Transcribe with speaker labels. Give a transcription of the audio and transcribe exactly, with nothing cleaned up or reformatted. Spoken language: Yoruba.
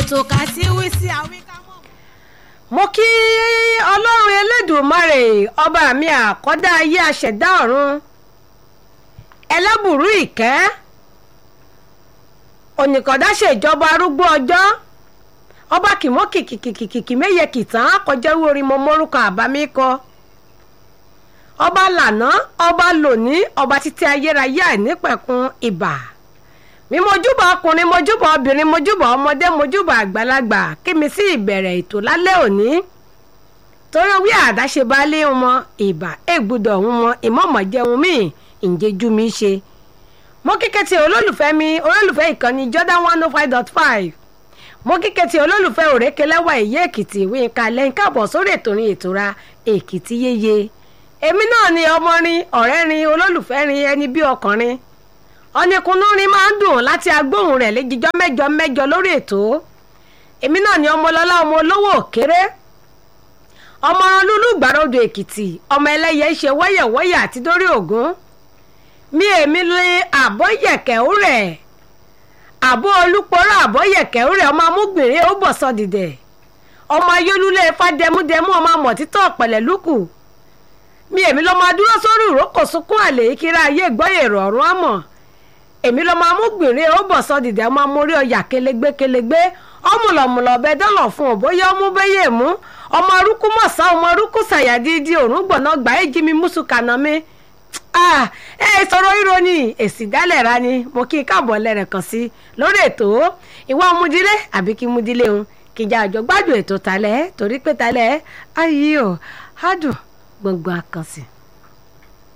Speaker 1: ètò kà sí wí sí àwíkámọ́.
Speaker 2: mo kí ọlọ́run elédùmarè ọba mi àkọ́dá ayé aṣẹ̀dá ọ̀run ẹlẹ́bùrú ìkẹ́ ònìkọ̀dá ṣèjọba arúgbó ọjọ́ ọba kìmọ́ kìkìkìkìkì méye kìtàn kọjẹ́rú orin mo mórúkọ àbámi kọ ọba lànà ọba lónìí ọba títí ayérayé àìnípẹ̀kun ìbà mi mojúbà ọkùnrin mojúbà obìnrin mojúbà ọmọdé mojúbà àgbàlagbà kí mi sí ìbẹ̀rẹ̀ ètò lálẹ́ òní torí wí àdáṣe bá lé wọn ìbà ègbùdọ̀ wọn ìmọ̀mọ̀ jẹun míì ìjẹ́jú mi ṣe mo kíkẹ́ ti olólùfẹ́ mi olólùfẹ́ ìkànnì Jordan one oh five dot five mo kíkẹ́ ti olólùfẹ́ òrékelẹ́wà èyí èkìtì ìwé ìkàlẹ̀ ń káàbọ̀ sórí ètò rin ètò ra èkìtì yéye èmi náà ni ọmọ rin ọ̀rẹ́ rin olólùfẹ́ rin ẹni bí ọkùnrin ọ̀nìkùnú rin máa ń dùn láti agbóhùn rẹ̀ lẹ́jọ́ mẹ́jọ mẹ́jọ lórí ètò èmi náà ni ọmọlọ́lá ọmọ olówó òkèrè ọmọ lúlú gbàròdò èkìtì ọmọ ẹlẹ́yẹ ṣe wọ́yẹ̀wọ́yẹ̀ àti dórí ògún mi èmi lé àbọ̀yẹ̀kẹ́ rẹ̀ àbọ̀ olùpọ̀rọ̀ àbọ̀yẹ̀kẹ́ rẹ̀ ọmọ amúgbìnrin ó bọ̀ sọ dìdẹ̀ ọmọ ayélujẹ fàdẹmúdẹmú ọmọ àmọ̀títọ́ ọ̀pẹ̀lẹ̀ lùkù mi èmi lọ́ máa dúró sórí ìrókò sunkún àlè kíra ayé gbọ́yè rọ̀rùn àmọ̀ èmi lọ́ máa amúgbìnrin ó bọ̀ sọ dìdẹ̀ ọmọ amórí ọyà kélégbé kélégbé ọmọlọmọlọ ọbẹ dọlọ fún òbóyá ọmú bẹyẹ mú ọmọ arúkú mọ̀sá ọmọ arúkú sàyàdídí òrùn gbọ̀nà gbà éjì mi mùsù kàná mi ẹ sọ̀rọ̀ ìròyìn èsì dálẹ̀ ra ni mo kí n káàbọ̀ lẹ́rẹ̀ kan sí lórí ètò ìwà ọmúdílé àbí kí múdílé òun kí ìjà àjọ gbádùn ètò talẹ̀ torí pé talẹ̀ ayé ò hádùn gbọ̀ngbọ̀n àkànṣe.